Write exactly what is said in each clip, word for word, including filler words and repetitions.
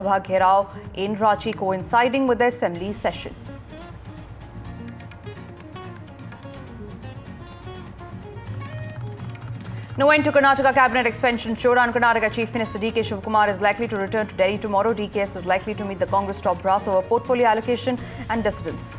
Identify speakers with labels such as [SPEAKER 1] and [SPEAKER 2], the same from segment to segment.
[SPEAKER 1] Sabha Gherao in Ranchi coinciding with the assembly session. No end to Karnataka cabinet expansion showdown. Karnataka Chief Minister D K Shivakumar is likely to return to Delhi tomorrow. D K S is likely to meet the Congress top brass over portfolio allocation and dissidence.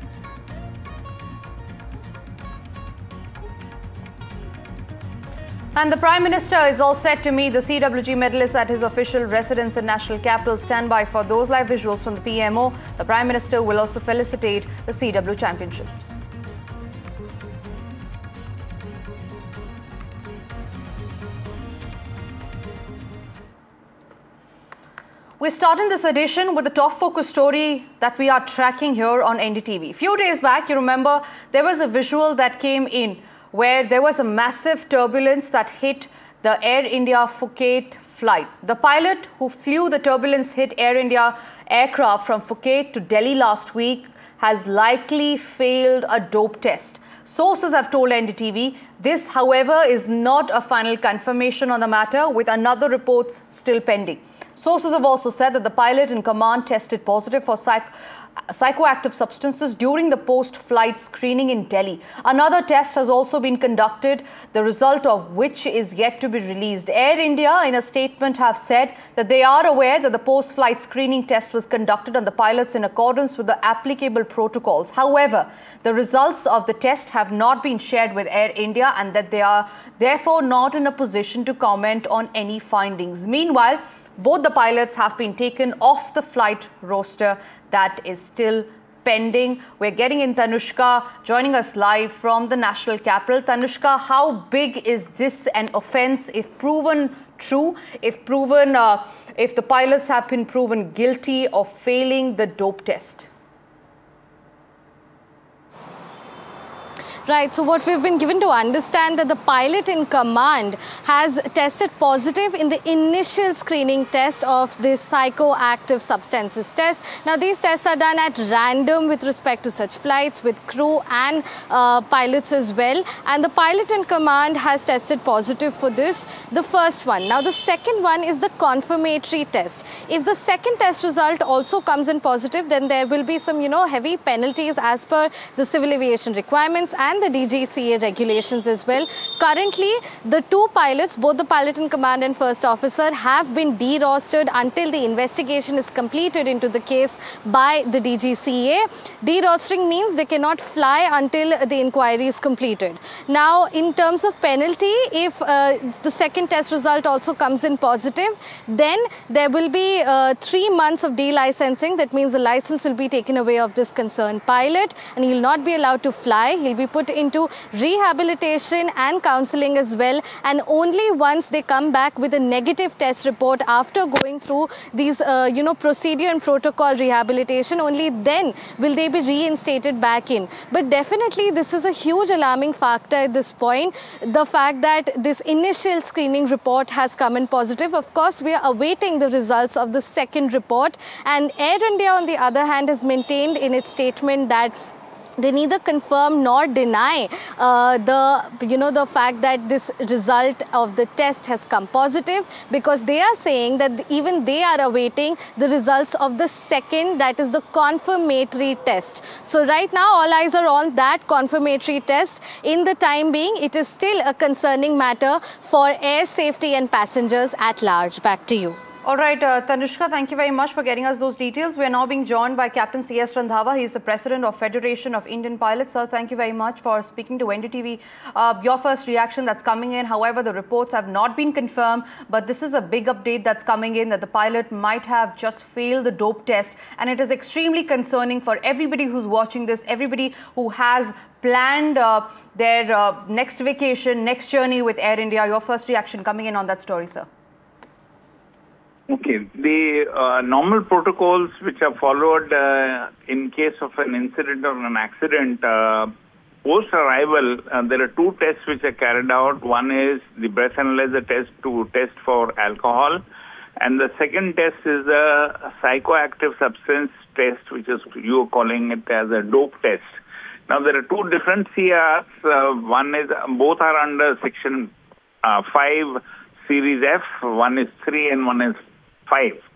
[SPEAKER 1] And the Prime Minister is all set to meet the C W G medalists at his official residence in National Capital. Stand by for those live visuals from the P M O. The Prime Minister will also felicitate the C W Championships. We're starting this edition with the top focus story that we are tracking here on N D T V. A few days back, you remember, there was a visual that came in where there was a massive turbulence that hit the Air India Phuket flight. The pilot who flew the turbulence hit Air India aircraft from Phuket to Delhi last week has likely failed a dope test. Sources have told N D T V. This, however, is not a final confirmation on the matter, with another report still pending. Sources have also said that the pilot in command tested positive for psych psychoactive substances during the post-flight screening in Delhi. Another test has also been conducted, the result of which is yet to be released. Air India, in a statement, have said that they are aware that the post-flight screening test was conducted on the pilots in accordance with the applicable protocols. However, the results of the test have not been shared with Air India, and that they are therefore not in a position to comment on any findings. Meanwhile, both the pilots have been taken off the flight roster that is still pending. We're getting in Tanushka, joining us live from the National Capital. Tanushka, how big is this an offence if proven true, if proven, uh, if the pilots have been proven guilty of failing the dope test?
[SPEAKER 2] Right, so what we've been given to understand that the pilot in command has tested positive in the initial screening test of this psychoactive substances test. Now, these tests are done at random with respect to such flights with crew and uh, pilots as well. And the pilot in command has tested positive for this, the first one. Now, the second one is the confirmatory test. If the second test result also comes in positive, then there will be some, you know, heavy penalties as per the civil aviation requirements and and the D G C A regulations as well. Currently, the two pilots, both the pilot in command and first officer, have been de-rostered until the investigation is completed into the case by the D G C A. De-rostering means they cannot fly until the inquiry is completed. Now, in terms of penalty, if uh, the second test result also comes in positive, then there will be uh, three months of de-licensing. That means the license will be taken away of this concerned pilot and he will not be allowed to fly. He'll be put into rehabilitation and counseling as well, and only once they come back with a negative test report after going through these uh, you know procedure and protocol rehabilitation, only then will they be reinstated back in. But definitely this is a huge alarming factor at this point, the fact that this initial screening report has come in positive. Of course, we are awaiting the results of the second report, and Air India on the other hand has maintained in its statement that they neither confirm nor deny uh, the, you know, the fact that this result of the test has come positive, because they are saying that even they are awaiting the results of the second, that is the confirmatory test. So right now, all eyes are on that confirmatory test. In the time being, it is still a concerning matter for air safety and passengers at large. Back to you.
[SPEAKER 1] All right, uh, Tanushka, thank you very much for getting us those details. We are now being joined by Captain C S Randhawa. He is the President of Federation of Indian Pilots. Sir, thank you very much for speaking to N D T V. Uh, your first reaction that's coming in, however, the reports have not been confirmed, but this is a big update that's coming in that the pilot might have just failed the dope test. And it is extremely concerning for everybody who's watching this, everybody who has planned uh, their uh, next vacation, next journey with Air India. Your first reaction coming in on that story, sir.
[SPEAKER 3] Okay, the uh, normal protocols which are followed uh, in case of an incident or an accident, uh, post-arrival, uh, there are two tests which are carried out. One is the breath analyzer test to test for alcohol, and the second test is a psychoactive substance test, which is you are calling it as a dope test. Now, there are two different C Rs. Uh, one is, both are under section uh, five, series F. One is three and one is five.